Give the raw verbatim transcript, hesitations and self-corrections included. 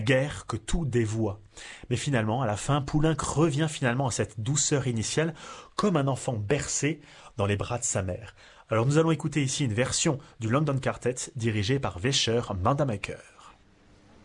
guerre que tout dévoie. Mais finalement, à la fin, Poulenc revient finalement à cette douceur initiale, comme un enfant bercé dans les bras de sa mère. Alors nous allons écouter ici une version du London Quartet dirigée par Wecher Mandamaker.